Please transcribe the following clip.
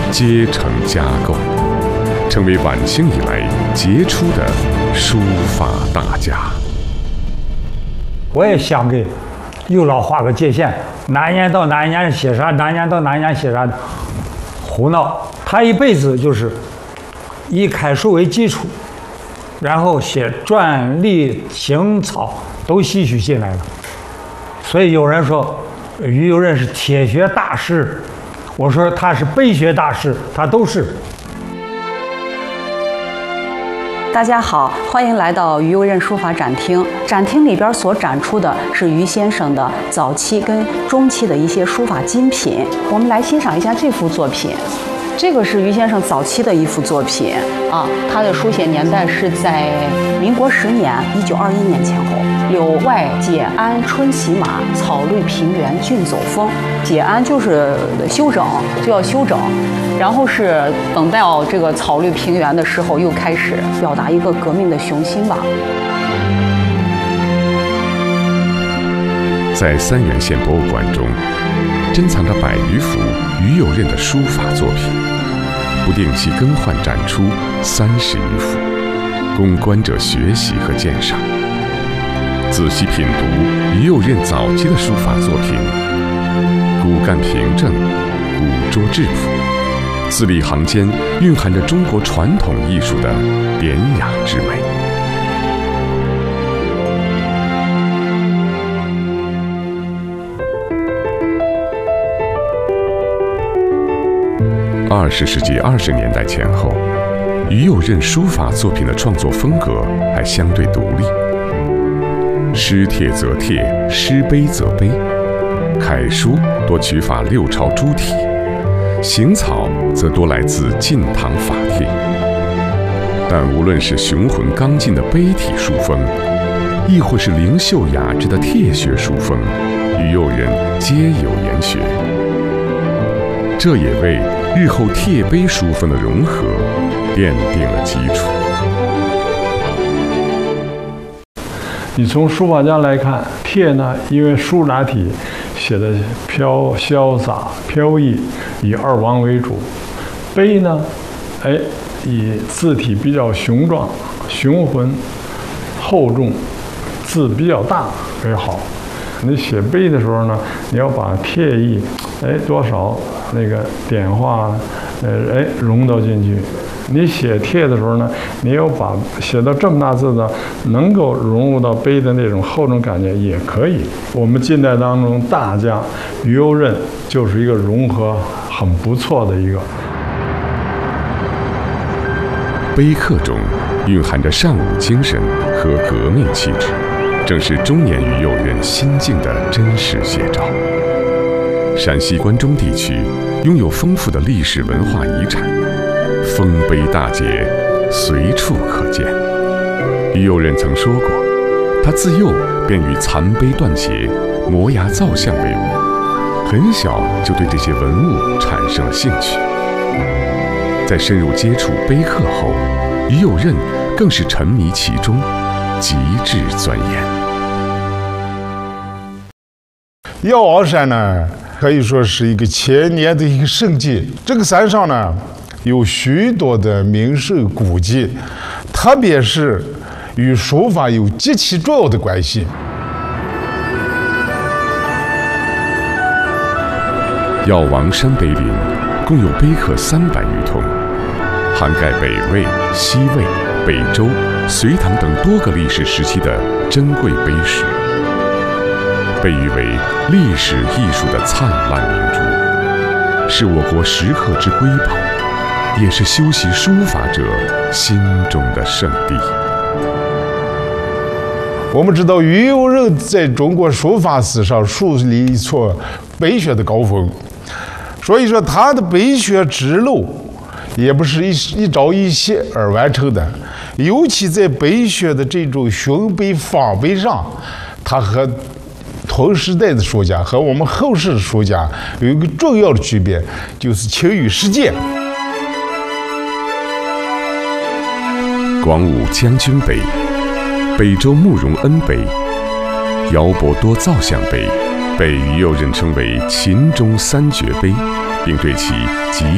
皆成加构，成为晚清以来杰出的书法大家。 我也想给右老画个界限，哪一年到哪一年写啥，哪一年到哪一年写啥，胡闹。他一辈子就是以楷书为基础，然后写篆、隶、行、草都吸取进来了。所以有人说于右任是铁学大师，我说他是碑学大师，他都是。 大家好，欢迎来到于右任书法展厅。展厅里边所展出的是于先生的早期跟中期的一些书法精品。我们来欣赏一下这幅作品。这个是于先生早期的一幅作品啊，他的书写年代是在民国10年，1921年前后。柳外解鞍春洗马，草绿平原骏走风。解鞍就是休整，就要休整，然后是等到这个草绿平原的时候，又开始表达一个革命的雄心吧。 在三原县博物馆中，珍藏着100余幅于右任的书法作品，不定期更换展出30余幅，供观者学习和鉴赏。仔细品读于右任早期的书法作品，骨干平正，古拙质朴，字里行间蕴含着中国传统艺术的典雅之美。20世纪20年代前后，于右任书法作品的创作风格还相对独立。诗帖则帖，诗碑则碑，楷书多取法六朝诸体，行草则多来自晋唐法帖。但无论是雄浑刚劲的碑体书风，亦或是灵秀雅致的帖学书风，于右任皆有研学。这也为日后帖碑书风的融合奠定了基础。 你从书法家来看，帖呢，因为书札体写的潇洒飘逸，以二王为主；碑呢，以字体比较雄壮、雄浑、厚重，字比较大为好。你写碑的时候呢，你要把帖意，多少那个点画，融到进去。你写帖的时候呢，你要把写到这么大字的，能够融入到碑的那种厚重感觉也可以。我们近代当中大家于右任就是一个融合很不错的一个。 碑刻中蕴含着尚武精神和革命气质，正是中年于右任心境的真实写照。陕西关中地区拥有丰富的历史文化遗产，丰碑大节随处可见。于右任曾说过，他自幼便与残碑断节、摩崖造像为伍，很小就对这些文物产生了兴趣。在深入接触碑刻后，于右任更是沉迷其中，极致钻研。 药王山呢，可以说是一个千年的一个圣迹。这个山上呢，有许多的名胜古迹，特别是与书法有极其重要的关系。 药王山碑林共有碑刻300余通，涵盖北魏、西魏、北周、隋唐等多个历史时期的珍贵碑石，被誉为历史艺术的灿烂明珠，是我国石刻之瑰宝，也是修习书法者心中的圣地。 我们知道于右任在中国书法史上树立一座碑学的高峰，所以说他的碑学之路也不是一朝一夕而完成的，尤其在碑学的这种雄碑仿碑上，他和同时代的书家和我们后世的书家有一个重要的区别，就是勤于实践。 广武将军碑、北周慕容恩碑、姚伯多造像碑被于右任称为秦中3绝碑，并对其极